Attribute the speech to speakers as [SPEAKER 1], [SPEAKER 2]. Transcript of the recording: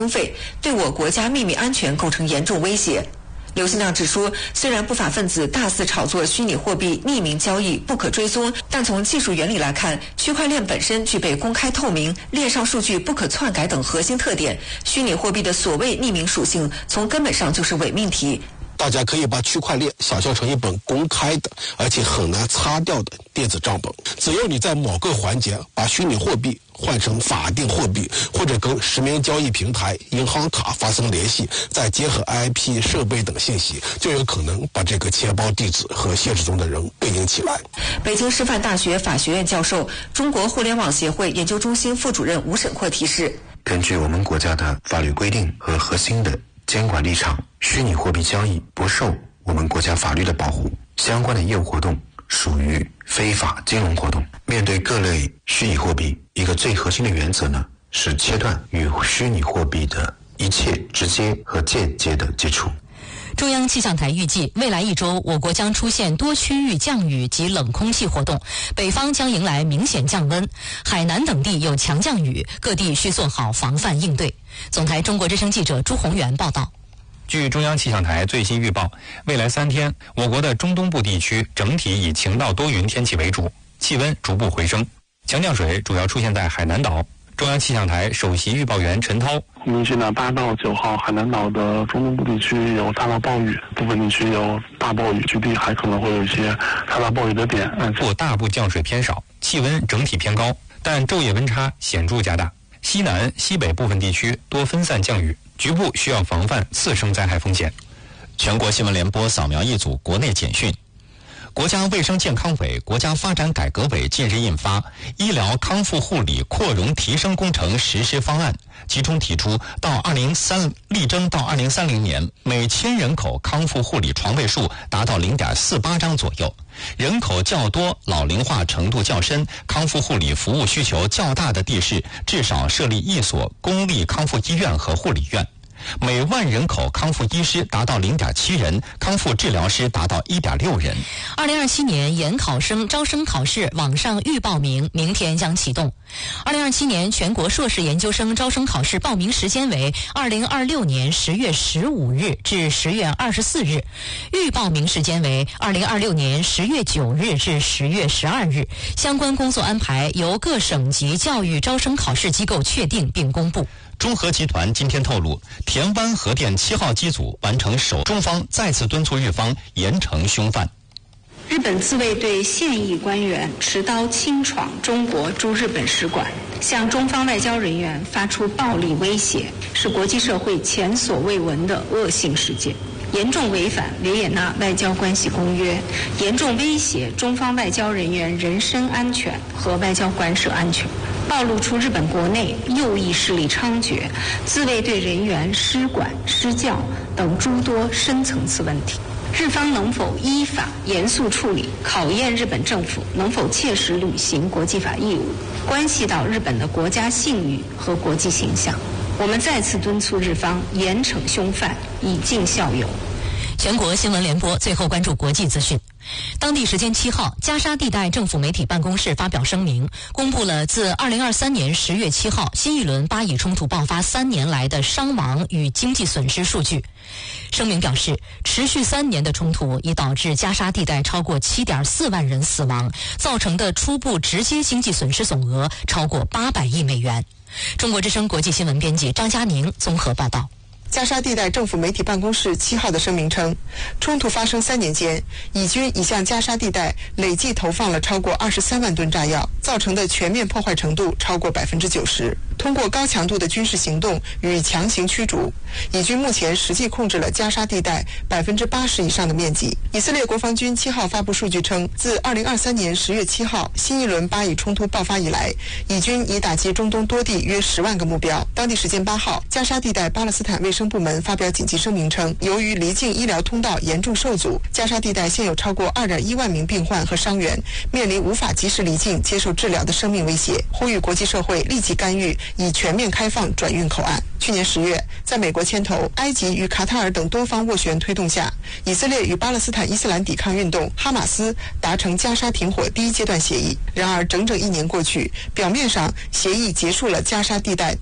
[SPEAKER 1] 费，对我国家秘密安全构成严重威胁。刘新亮指出，虽然不法分子大肆炒作虚拟货币匿名交易不可追踪，但从技术原理来看，区块链本身具备公开透明、链上数据不可篡改等核心特点。虚拟货币的所谓匿名属性，从根本上就是伪命题。
[SPEAKER 2] 大家可以把区块链想象成一本公开的而且很难擦掉的电子账本，只要你在某个环节把虚拟货币换成法定货币，或者跟实名交易平台、银行卡发生联系，再结合 IP 设备等信息，就有可能把这个钱包地址和现实中的人对应起来。
[SPEAKER 1] 北京师范大学法学院教授、中国互联网协会研究中心副主任吴沈阔提示，
[SPEAKER 3] 根据我们国家的法律规定和核心的监管立场，虚拟货币交易不受我们国家法律的保护，相关的业务活动属于非法金融活动。面对各类虚拟货币，一个最核心的原则呢，是切断与虚拟货币的一切直接和间接的接触。
[SPEAKER 4] 中央气象台预计，未来一周我国将出现多区域降雨及冷空气活动，北方将迎来明显降温，海南等地有强降雨，各地需做好防范应对。总台中国之声记者朱宏元报道。
[SPEAKER 5] 据中央气象台最新预报，未来3天，我国的中东部地区整体以晴到多云天气为主，气温逐步回升，强降水主要出现在海南岛。中央气象台首席预报员陈涛，
[SPEAKER 6] 明确呢8到9号，海南岛的中东部地区有大到暴雨，部分地区有大暴雨，局地还可能会有一些超大暴雨的点。
[SPEAKER 5] 大部降水偏少，气温整体偏高，但昼夜温差显著加大。西南、西北部分地区多分散降雨，局部需要防范次生灾害风险。
[SPEAKER 7] 全国新闻联播扫描一组国内简讯。国家卫生健康委、国家发展改革委近日印发《医疗康复护理扩容提升工程实施方案》，其中提出，力争到2030年，每1000人口康复护理床位数达到0.48张左右。人口较多、老龄化程度较深、康复护理服务需求较大的地市，至少设立1所公立康复医院和护理院。每万人口康复医师达到0.7人，康复治疗师达到1.6人。
[SPEAKER 4] 2027年研考生招生考试网上预报名明天将启动。2027年全国硕士研究生招生考试报名时间为2026年10月15日至10月24日，预报名时间为2026年10月9日至10月12日。相关工作安排由各省级教育招生考试机构确定并公布。
[SPEAKER 7] 中核集团今天透露，田湾核电7号机组完成中方再次敦促日方严惩凶犯。
[SPEAKER 8] 日本自卫队现役官员持刀侵闯中国驻日本使馆，向中方外交人员发出暴力威胁，是国际社会前所未闻的恶性事件，严重违反维也纳外交关系公约，严重威胁中方外交人员人身安全和外交官舍安全，暴露出日本国内右翼势力猖獗、自卫队人员失管失教等诸多深层次问题。日方能否依法严肃处理，考验日本政府能否切实履行国际法义务，关系到日本的国家信誉和国际形象。我们再次敦促日方严惩凶犯，以儆效尤。
[SPEAKER 4] 全国新闻联播最后关注国际资讯。当地时间7号，加沙地带政府媒体办公室发表声明，公布了自2023年10月7号新一轮巴以冲突爆发3年来的伤亡与经济损失数据。声明表示，持续3年的冲突已导致加沙地带超过7.4万人死亡，造成的初步直接经济损失总额超过800亿美元。中国之声国际新闻编辑张佳宁综合报道。
[SPEAKER 9] 加沙地带政府媒体办公室7号的声明称，冲突发生3年间，以军已向加沙地带累计投放了超过23万吨炸药，造成的全面破坏程度超过90%。通过高强度的军事行动与强行驱逐，以军目前实际控制了加沙地带80%以上的面积。以色列国防军7号发布数据称，自2023年10月7号新一轮巴以冲突爆发以来，以军已打击中东多地约10万个目标。当地时间8号，加沙地带巴勒斯坦卫生部门发表紧急声明称，由于离境医疗通道严重受阻，加沙地带现有超过2.1万名病患和伤员面临无法及时离境接受治疗的生命威胁，呼吁国际社会立即干预，以全面开放转运口岸。去年10月，在美国牵头、埃及与卡塔尔等多方斡旋推动下，以色列与巴勒斯坦伊斯兰抵抗运动哈马斯达成加沙停火第1阶段协议。然而，整整1年过去，表面上协议结束了加沙地带